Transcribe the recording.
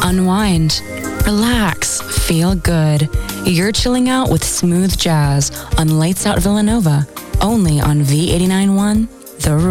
unwind, relax, feel good. You're chilling out with smooth jazz on Lights Out Villanova, only on V89.1 The